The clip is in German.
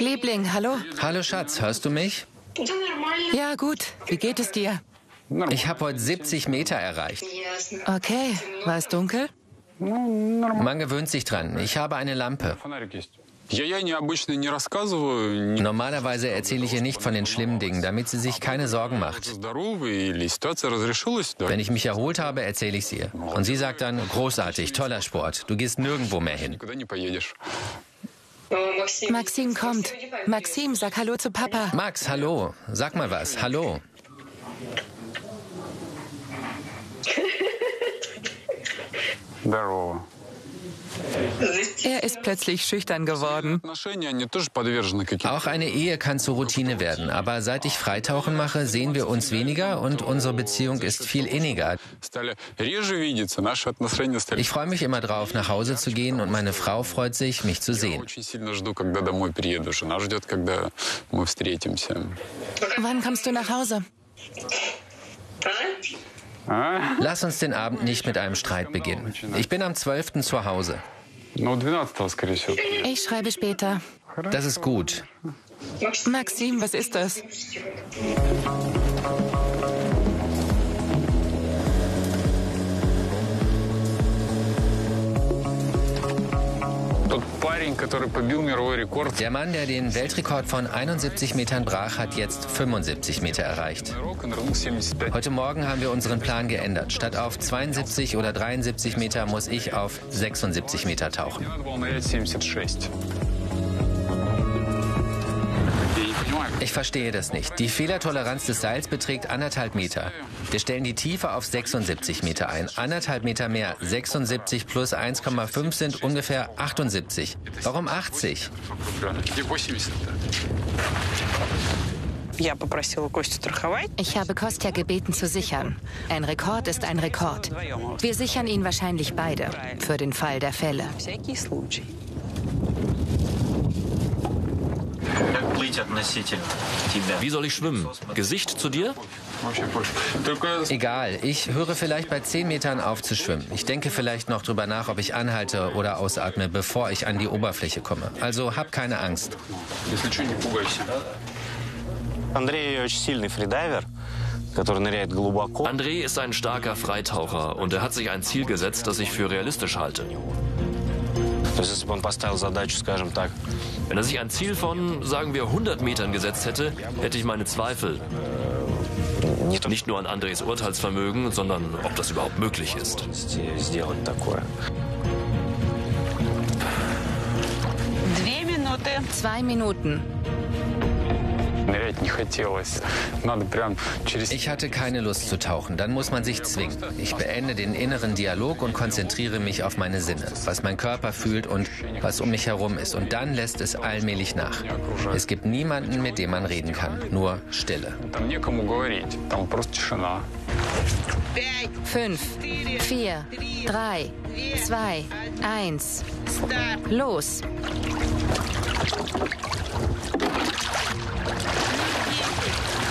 Liebling, hallo? Hallo Schatz, hörst du mich? Ja, gut. Wie geht es dir? Ich habe heute 70 Meter erreicht. Okay. War es dunkel? Man gewöhnt sich dran. Ich habe eine Lampe. Normalerweise erzähle ich ihr nicht von den schlimmen Dingen, damit sie sich keine Sorgen macht. Wenn ich mich erholt habe, erzähle ich es ihr. Und sie sagt dann, großartig, toller Sport, du gehst nirgendwo mehr hin. Maxim kommt. Maxim, sag Hallo zu Papa. Max, hallo. Sag mal was. Hallo. Er ist plötzlich schüchtern geworden. Auch eine Ehe kann zur Routine werden, aber seit ich Freitauchen mache, sehen wir uns weniger und unsere Beziehung ist viel inniger. Ich freue mich immer drauf, nach Hause zu gehen und meine Frau freut sich, mich zu sehen. Wann kommst du nach Hause? Lass uns den Abend nicht mit einem Streit beginnen. Ich bin am 12. zu Hause. Ich schreibe später. Das ist gut. Maxim, was ist das? Der Mann, der den Weltrekord von 71 Metern brach, hat jetzt 75 Meter erreicht. Heute Morgen haben wir unseren Plan geändert. Statt auf 72 oder 73 Meter muss ich auf 76 Meter tauchen. Ich verstehe das nicht. Die Fehlertoleranz des Seils beträgt 1,5 Meter. Wir stellen die Tiefe auf 76 Meter ein. 1,5 Meter mehr. 76 plus 1,5 sind ungefähr 78. Warum 80? Ich habe Kostja gebeten zu sichern. Ein Rekord ist ein Rekord. Wir sichern ihn wahrscheinlich beide. Für den Fall der Fälle. Wie soll ich schwimmen? Gesicht zu dir? Egal, ich höre vielleicht bei 10 Metern auf zu schwimmen. Ich denke vielleicht noch drüber nach, ob ich anhalte oder ausatme, bevor ich an die Oberfläche komme. Also hab keine Angst. André ist ein starker Freitaucher und er hat sich ein Ziel gesetzt, das ich für realistisch halte. Wenn er sich ein Ziel von, sagen wir, 100 Metern gesetzt hätte, hätte ich meine Zweifel. Nicht nur an Andres Urteilsvermögen, sondern ob das überhaupt möglich ist. 2 Minuten. Ich hatte keine Lust zu tauchen, dann muss man sich zwingen. Ich beende den inneren Dialog und konzentriere mich auf meine Sinne, was mein Körper fühlt und was um mich herum ist. Und dann lässt es allmählich nach. Es gibt niemanden, mit dem man reden kann, nur Stille. 5, 4, 3, 2, 1. Los!